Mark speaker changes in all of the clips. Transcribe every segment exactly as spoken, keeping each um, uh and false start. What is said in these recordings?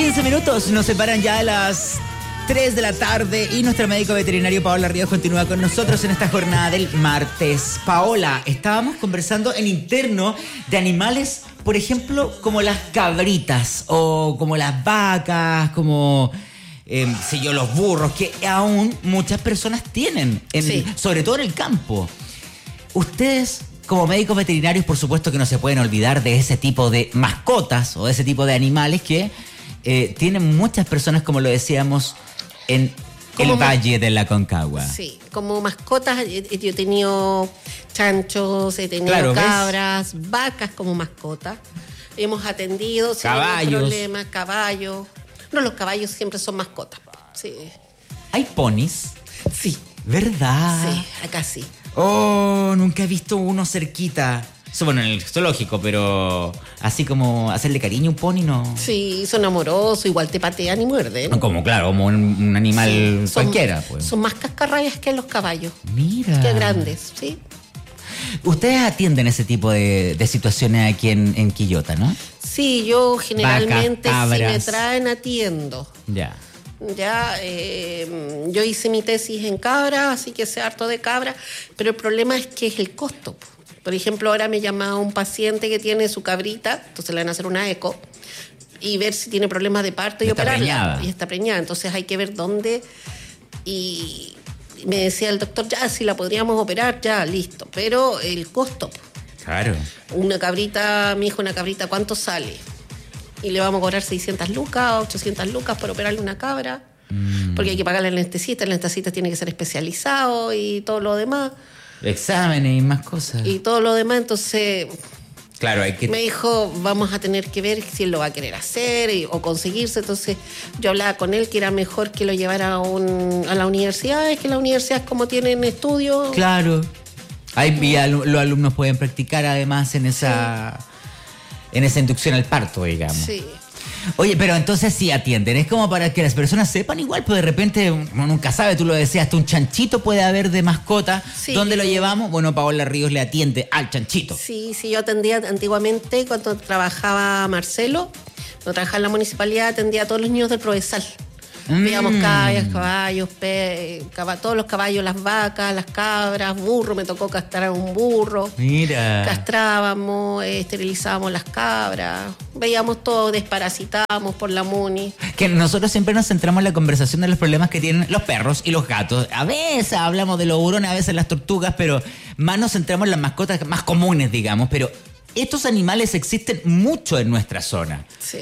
Speaker 1: quince minutos nos separan ya a las tres de la tarde y nuestro médico veterinario Paola Ríos continúa con nosotros en esta jornada del martes. Paola, estábamos conversando en interno de animales, por ejemplo, como las cabritas o como las vacas, como... Eh, sé yo, los burros, que aún muchas personas tienen, en,
Speaker 2: sí.
Speaker 1: sobre todo en el campo. Ustedes, como médicos veterinarios, por supuesto que no se pueden olvidar de ese tipo de mascotas o de ese tipo de animales que eh, tienen muchas personas, como lo decíamos, en el Valle de la Concagua.
Speaker 2: Sí, como mascotas, yo he tenido chanchos, he tenido
Speaker 1: claro,
Speaker 2: cabras, ¿ves? Vacas como mascotas. Hemos atendido, sin ningún problema, caballos. No, los caballos siempre son mascotas. Sí.
Speaker 1: ¿Hay ponis?
Speaker 2: Sí.
Speaker 1: ¿Verdad?
Speaker 2: Sí, acá sí.
Speaker 1: Oh, nunca he visto uno cerquita. Eso, bueno, en el zoológico, pero así como hacerle cariño a un pony, ¿no?
Speaker 2: Sí, son amorosos, igual te patean y muerden.
Speaker 1: Como, claro, como un, un animal sí, son, cualquiera. Pues.
Speaker 2: Son más cascarrabias que los caballos.
Speaker 1: Mira.
Speaker 2: Que grandes, ¿sí?
Speaker 1: Ustedes atienden ese tipo de, de situaciones aquí en, en Quillota, ¿no?
Speaker 2: Sí, yo generalmente
Speaker 1: Vacas,
Speaker 2: si me traen atiendo.
Speaker 1: Ya.
Speaker 2: Ya, eh, yo hice mi tesis en cabra, así que sé harto de cabra, pero el problema es que es el costo. Por ejemplo, ahora me llama un paciente que tiene su cabrita, entonces le van a hacer una eco y ver si tiene problemas de parto y
Speaker 1: está
Speaker 2: operarla.
Speaker 1: Preñada.
Speaker 2: Y está preñada, entonces hay que ver dónde. Y me decía el doctor, ya, si la podríamos operar, ya, listo. Pero el costo.
Speaker 1: Claro.
Speaker 2: Una cabrita, mi hijo, una cabrita, ¿cuánto sale? Y le vamos a cobrar seiscientas lucas, ochocientas lucas por operarle una cabra. Mm. Porque hay que pagarle al anestesista, el anestesista tiene que ser especializado y todo lo demás.
Speaker 1: Exámenes y más cosas.
Speaker 2: Y todo lo demás, entonces...
Speaker 1: Claro, hay que...
Speaker 2: Me dijo, vamos a tener que ver si él lo va a querer hacer y, o conseguirse. Entonces yo hablaba con él que era mejor que lo llevara a, un, a la universidad. Es que las universidades como tienen estudios...
Speaker 1: Claro. Ahí sí. Los alumnos pueden practicar además en esa, sí. en esa inducción al parto, digamos.
Speaker 2: Sí.
Speaker 1: Oye, pero entonces sí atienden. Es como para que las personas sepan igual, pues de repente uno nunca sabe, tú lo decías, hasta un chanchito puede haber de mascota. Sí. ¿Dónde lo llevamos? Bueno, Paola Ríos le atiende al chanchito.
Speaker 2: Sí, sí, yo atendía antiguamente cuando trabajaba Marcelo, cuando trabajaba en la municipalidad, atendía a todos los niños del Provesal. Mm. Veíamos caballos, caballos, pe, cab- todos los caballos, las vacas, las cabras, burro, me tocó castrar a un burro.
Speaker 1: Mira.
Speaker 2: Castrábamos, eh, esterilizábamos las cabras, veíamos todo, desparasitábamos por la muni.
Speaker 1: Que nosotros siempre nos centramos en la conversación de los problemas que tienen los perros y los gatos. A veces hablamos de los hurones, a veces las tortugas, pero más nos centramos en las mascotas más comunes, digamos. Pero estos animales existen mucho en nuestra zona.
Speaker 2: Sí.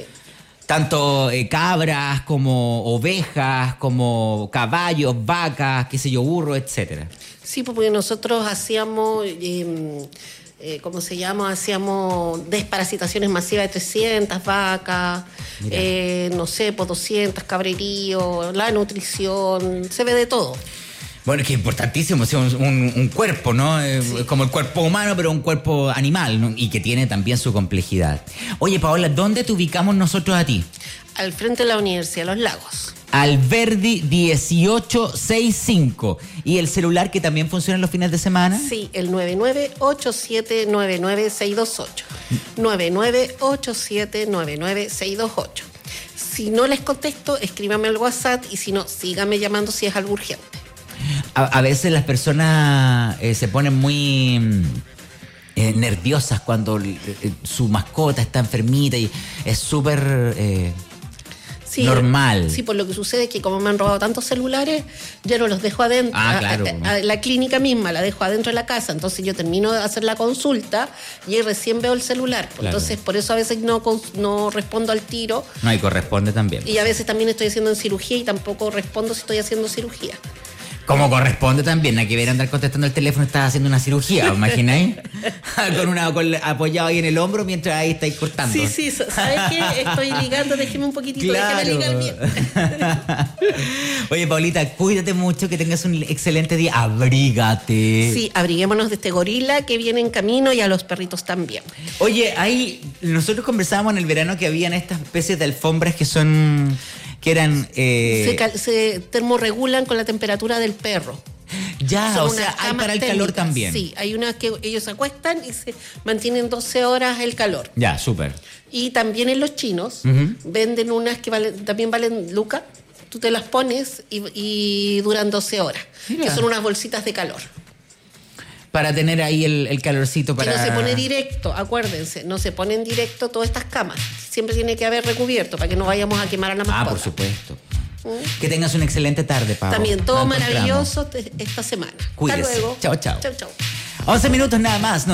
Speaker 1: Tanto eh, cabras, como ovejas, como caballos, vacas, qué sé yo, burros, etcétera.
Speaker 2: Sí, porque nosotros hacíamos, eh, eh, ¿cómo se llama? Hacíamos desparasitaciones masivas de trescientas vacas, eh, no sé, por doscientas cabreríos, la nutrición, se ve de todo.
Speaker 1: Bueno, es que es importantísimo, es un, un, un cuerpo, ¿no? Sí. Como el cuerpo humano, pero un cuerpo animal, ¿no? Y que tiene también su complejidad. Oye, Paola, ¿dónde te ubicamos nosotros a ti?
Speaker 2: Al frente de la Universidad de Los Lagos.
Speaker 1: Alberdi dieciocho sesenta y cinco. ¿Y el celular que también funciona los fines de semana?
Speaker 2: Sí, el nueve nueve ocho siete nueve nueve seis dos ocho. nueve nueve ocho siete nueve nueve seis dos ocho. Si no les contesto, escríbame al WhatsApp y si no, síganme llamando si es algo urgente.
Speaker 1: A, a veces las personas eh, se ponen muy eh, nerviosas cuando eh, su mascota está enfermita y es súper eh, sí, normal.
Speaker 2: Sí, por lo que sucede es que como me han robado tantos celulares, yo no los dejo adentro.
Speaker 1: Ah, claro.
Speaker 2: A, a, a la clínica misma la dejo adentro de la casa, entonces yo termino de hacer la consulta y recién veo el celular. Claro. Entonces por eso a veces no, no respondo al tiro.
Speaker 1: No, y corresponde también.
Speaker 2: Y a veces también estoy haciendo en cirugía y tampoco respondo si estoy haciendo cirugía.
Speaker 1: Como corresponde también, hay que ver andar contestando el teléfono, estás haciendo una cirugía, ¿imagináis? con una con, apoyado ahí en el hombro mientras ahí estáis cortando.
Speaker 2: Sí, sí, ¿sabes qué? Estoy ligando, déjeme un poquitito, claro. Déjeme ligar bien.
Speaker 1: Oye, Paulita, cuídate mucho, que tengas un excelente día, abrígate.
Speaker 2: Sí, abriguémonos de este gorila que viene en camino y a los perritos también.
Speaker 1: Oye, ahí nosotros conversábamos en el verano que habían estas especies de alfombras que son... que eran... Eh...
Speaker 2: Se, cal- se termorregulan con la temperatura del perro.
Speaker 1: Ya,
Speaker 2: Son
Speaker 1: o
Speaker 2: unas
Speaker 1: sea, hay
Speaker 2: camas
Speaker 1: para el calor
Speaker 2: térmicas.
Speaker 1: también.
Speaker 2: Sí, hay unas que ellos se acuestan y se mantienen doce horas el calor.
Speaker 1: Ya, súper.
Speaker 2: Y también en los chinos
Speaker 1: Ujú.
Speaker 2: venden unas que valen, también valen lucas. Tú te las pones y, y duran doce horas.
Speaker 1: Mira.
Speaker 2: Que son unas bolsitas de calor.
Speaker 1: Para tener ahí el, el calorcito para...
Speaker 2: Que no se pone directo, acuérdense. No se ponen directo todas estas camas. Siempre tiene que haber recubierto para que no vayamos a quemar a la mascota.
Speaker 1: Ah, por supuesto. Que tengas una excelente tarde, Pau.
Speaker 2: También todo
Speaker 1: Nos encontramos.
Speaker 2: maravilloso te- esta semana.
Speaker 1: Cuídese.
Speaker 2: Hasta luego.
Speaker 1: Chao, chao.
Speaker 2: Chao, chao.
Speaker 1: once minutos nada más.